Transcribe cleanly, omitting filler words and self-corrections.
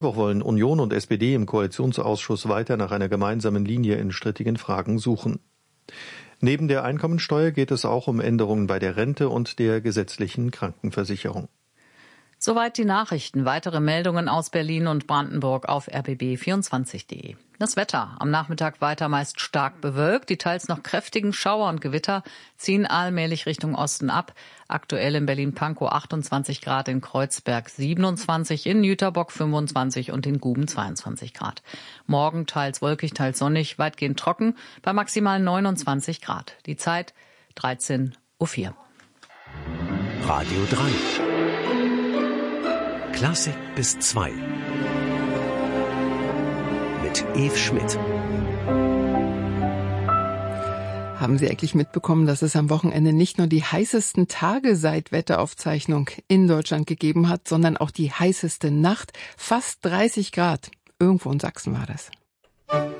Auch wollen Union und SPD im Koalitionsausschuss weiter nach einer gemeinsamen Linie in strittigen Fragen suchen. Neben der Einkommensteuer geht es auch um Änderungen bei der Rente und der gesetzlichen Krankenversicherung. Soweit die Nachrichten. Weitere Meldungen aus Berlin und Brandenburg auf rbb24.de. Das Wetter. Am Nachmittag weiter meist stark bewölkt. Die teils noch kräftigen Schauer und Gewitter ziehen allmählich Richtung Osten ab. Aktuell in Berlin-Pankow 28 Grad, in Kreuzberg 27, in Jüterbock 25 und in Guben 22 Grad. Morgen teils wolkig, teils sonnig, weitgehend trocken, bei maximal 29 Grad. Die Zeit 13:04 Uhr. Radio 3. Klassik bis 2 mit Eve Schmidt. Haben Sie eigentlich mitbekommen, dass es am Wochenende nicht nur die heißesten Tage seit Wetteraufzeichnung in Deutschland gegeben hat, sondern auch die heißeste Nacht? Fast 30 Grad. Irgendwo in Sachsen war das.